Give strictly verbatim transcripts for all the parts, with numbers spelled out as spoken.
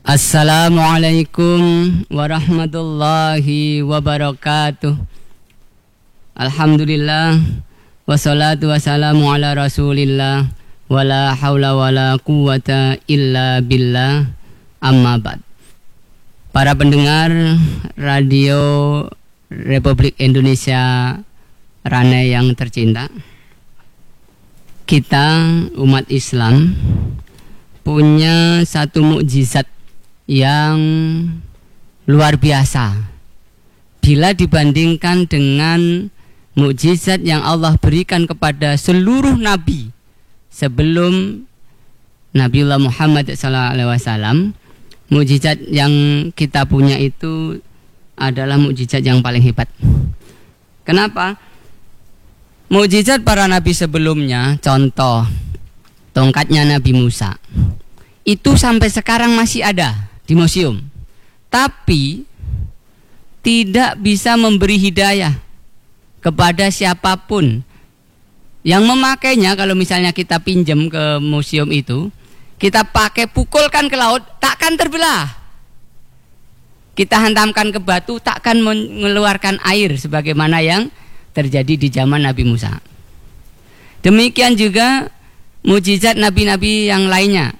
Assalamualaikum warahmatullahi wabarakatuh. Alhamdulillah, wassalatu wassalamu ala rasulillah, wala hawla wala quwata illa billah, amma ba'd. Para pendengar Radio Republik Indonesia Rane yang tercinta, kita umat Islam punya satu mukjizat yang luar biasa bila dibandingkan dengan mukjizat yang Allah berikan kepada seluruh nabi sebelum Nabiullah Muhammad sallallahu alaihi wasallam. Mukjizat yang kita punya itu adalah mukjizat yang paling hebat. Kenapa? Mukjizat para nabi sebelumnya, contoh tongkatnya Nabi Musa, itu sampai sekarang masih ada di museum, tapi tidak bisa memberi hidayah kepada siapapun yang memakainya. Kalau misalnya kita pinjam ke museum itu, kita pakai pukulkan ke laut, takkan terbelah. Kita hantamkan ke batu, takkan mengeluarkan air sebagaimana yang terjadi di zaman Nabi Musa. Demikian juga mukjizat nabi-nabi yang lainnya,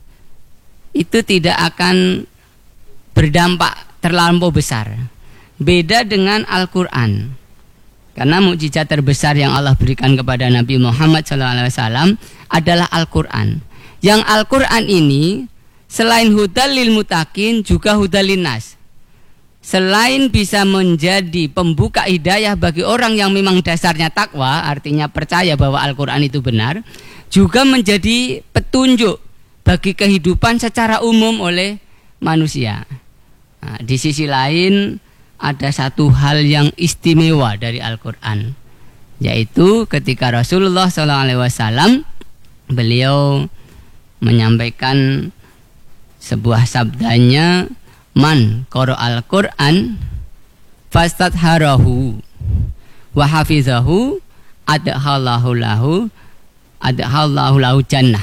itu tidak akan berdampak terlampau besar. Beda dengan Al-Quran, karena mukjizat terbesar yang Allah berikan kepada Nabi Muhammad shallallahu alaihi wasallam adalah Al-Quran. Yang Al-Quran ini selain hudal lil mutakin juga hudal linnas. Selain bisa menjadi pembuka hidayah bagi orang yang memang dasarnya takwa, artinya percaya bahwa Al-Quran itu benar, juga menjadi petunjuk bagi kehidupan secara umum oleh manusia. Nah, di sisi lain ada satu hal yang istimewa dari Al-Quran, yaitu ketika Rasulullah shallallahu alaihi wasallam beliau menyampaikan sebuah sabdanya, man qara al-Quran fastatharahu wa hafizahu adhallahu lahu adhallahu lahu jannah.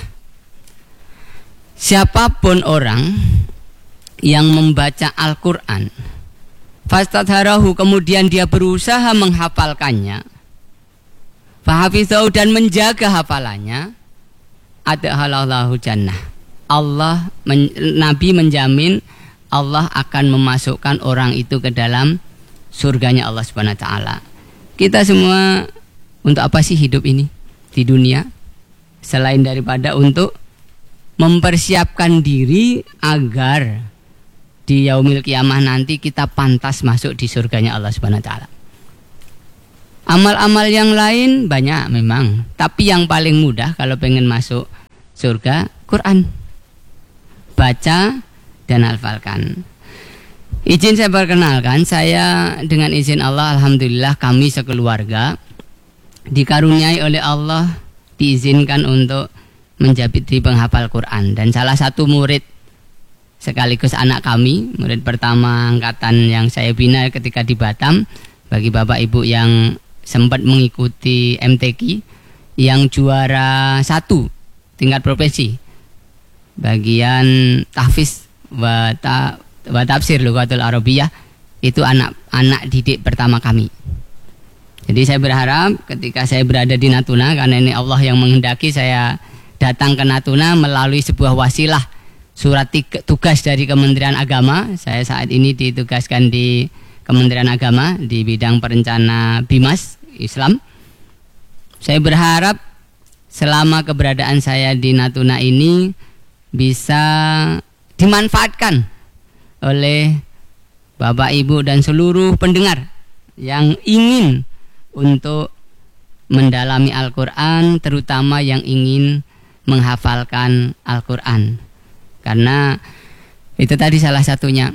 Siapapun orang yang membaca Al-Quran fastatharahu, kemudian dia berusaha menghafalkannya, fahafizahu, dan menjaga hafalannya, adhallahu jannah, Allah men, Nabi menjamin Allah akan memasukkan orang itu ke dalam surganya Allah Subhanahu wa taala. Kita semua untuk apa sih hidup ini di dunia selain daripada untuk mempersiapkan diri agar di yaumil kiamah nanti kita pantas masuk di surganya Allah Subhanahu wa taala. Amal-amal yang lain banyak memang, tapi yang paling mudah kalau pengen masuk surga, Quran. Baca dan hafalkan. Izin saya perkenalkan, saya dengan izin Allah, alhamdulillah kami sekeluarga dikaruniai oleh Allah, diizinkan untuk menjadi penghafal Quran. Dan salah satu murid sekaligus anak kami, murid pertama angkatan yang saya bina ketika di Batam, bagi bapak ibu yang sempat mengikuti M T Q, yang juara satu tingkat provinsi bagian tahfiz wa, ta, wa tafsir lughatul arabiyah, itu anak-anak didik pertama kami. Jadi saya berharap ketika saya berada di Natuna, karena ini Allah yang menghendaki saya datang ke Natuna melalui sebuah wasilah surat tugas dari Kementerian Agama. Saya saat ini ditugaskan di Kementerian Agama di bidang perencana Bimas Islam. Saya berharap selama keberadaan saya di Natuna ini bisa dimanfaatkan oleh Bapak Ibu dan seluruh pendengar yang ingin untuk mendalami Al-Quran, terutama yang ingin menghafalkan Al-Quran. Karena itu tadi salah satunya,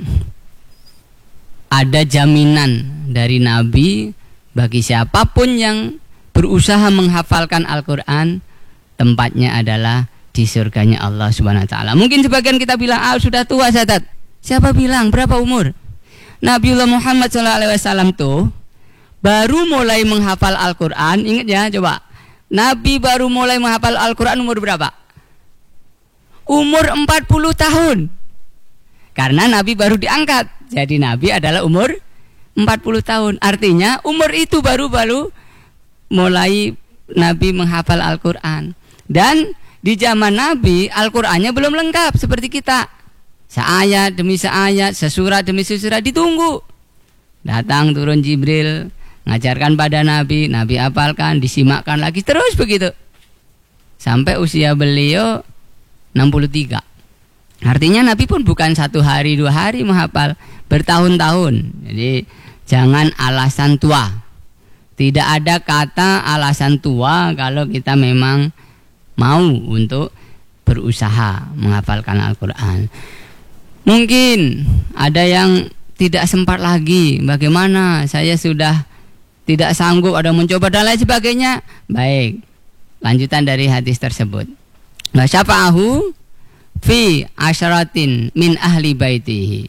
ada jaminan dari Nabi bagi siapapun yang berusaha menghafalkan Al-Quran, tempatnya adalah di surganya Allah Subhanahu wa taala. Mungkin sebagian kita bilang, ah sudah tua Ustaz. Siapa bilang? Berapa umur? Nabiullah Muhammad shallallahu alaihi wasallam tuh baru mulai menghafal Al-Quran. Ingat ya, coba. Nabi baru mulai menghafal Al-Quran umur berapa? Umur empat puluh tahun. Karena Nabi baru diangkat. Jadi Nabi adalah umur empat puluh tahun. Artinya umur itu baru-baru mulai Nabi menghafal Al-Quran. Dan di zaman Nabi Al-Qurannya belum lengkap seperti kita. Seayat demi seayat, sesurat demi sesurat ditunggu. Datang turun Jibril, ngajarkan pada Nabi, Nabi hafalkan, disimakkan lagi, terus begitu. Sampai usia beliau enam puluh tiga. Artinya Nabi pun bukan satu hari dua hari menghafal, bertahun-tahun. Jadi jangan alasan tua. Tidak ada kata alasan tua kalau kita memang mau untuk berusaha menghafalkan Al-Quran. Mungkin ada yang tidak sempat lagi. Bagaimana? Saya sudah tidak sanggup, ada mencoba dan lain sebagainya. Baik, lanjutan dari hadis tersebut. Wa syafa'ahu fi asyaratin min ahli baitihi.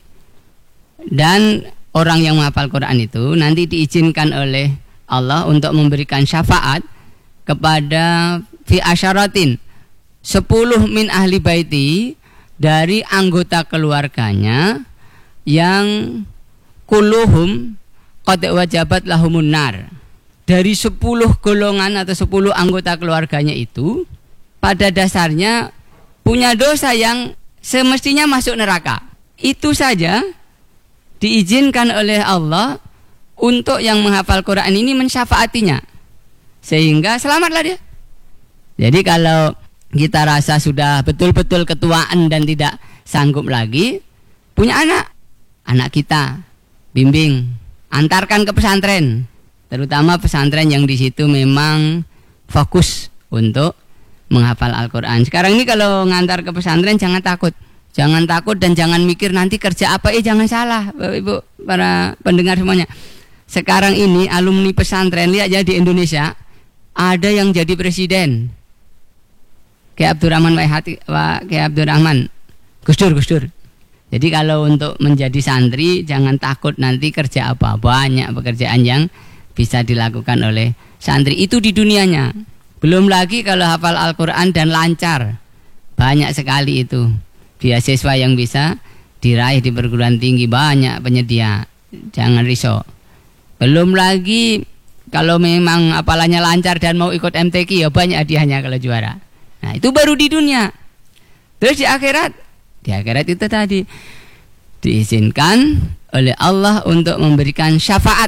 Dan orang yang menghafal Quran itu nanti diizinkan oleh Allah untuk memberikan syafaat kepada fi asyaratin, sepuluh min ahli baiti, dari anggota keluarganya yang kulluhum qad wajabat lahumun nar. Dari sepuluh golongan atau sepuluh anggota keluarganya itu pada dasarnya punya dosa yang semestinya masuk neraka. Itu saja diizinkan oleh Allah untuk yang menghafal Quran ini mensyafaatinya, sehingga selamatlah dia. Jadi kalau kita rasa sudah betul-betul ketuaan dan tidak sanggup lagi, punya anak, anak kita bimbing, antarkan ke pesantren, terutama pesantren yang di situ memang fokus untuk menghafal Al-Quran. Sekarang ini kalau ngantar ke pesantren jangan takut. Jangan takut dan jangan mikir nanti kerja apa. Eh jangan salah Bapak Ibu, para pendengar semuanya. Sekarang ini alumni pesantren, lihat ya di Indonesia, ada yang jadi presiden. Kayak Abdurrahman Waihati, kayak Abdurrahman Gus Dur, Gus Dur. Jadi kalau untuk menjadi santri jangan takut nanti kerja apa. Banyak pekerjaan yang bisa dilakukan oleh santri itu di dunianya. Belum lagi kalau hafal Al-Quran dan lancar, banyak sekali itu beasiswa yang bisa diraih di perguruan tinggi, banyak penyedia. Jangan risau. Belum lagi kalau memang hafalannya lancar dan mau ikut M T Q, ya banyak hadiahnya kalau juara. Nah itu baru di dunia. Terus di akhirat, di akhirat itu tadi diizinkan oleh Allah untuk memberikan syafaat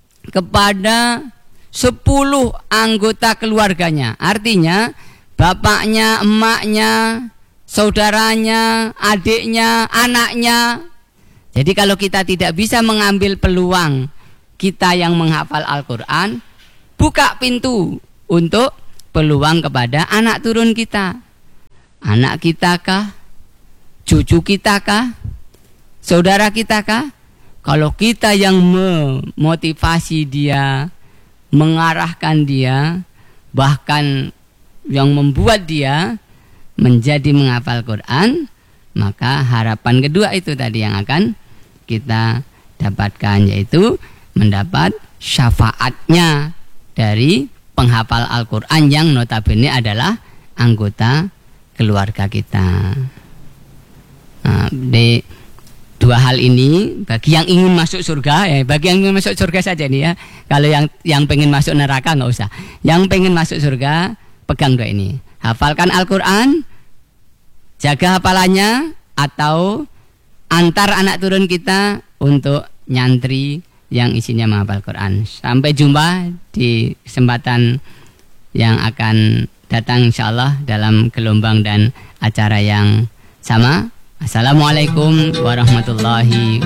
kepada sepuluh anggota keluarganya. Artinya bapaknya, emaknya, saudaranya, adiknya, anaknya. Jadi kalau kita tidak bisa mengambil peluang kita yang menghafal Al-Quran, buka pintu untuk peluang kepada anak turun kita. Anak kita kah? Cucu kita kah? Saudara kita kah? Kalau kita yang memotivasi dia, mengarahkan dia, bahkan yang membuat dia menjadi menghafal Quran, maka harapan kedua itu tadi yang akan kita dapatkan, yaitu mendapat syafaatnya dari penghafal Al-Quran yang notabene adalah anggota keluarga kita. Nah, di dua hal ini bagi yang ingin masuk surga, ya, bagi yang ingin masuk surga saja nih ya. Kalau yang yang pengen masuk neraka nggak usah. Yang pengen masuk surga pegang dua ini. Hafalkan Al-Quran, jaga hafalannya, atau antar anak turun kita untuk nyantri yang isinya menghafal Quran. Sampai jumpa di kesempatan yang akan datang insyaallah dalam gelombang dan acara yang sama. Assalamualaikum warahmatullahi wabarakatuh.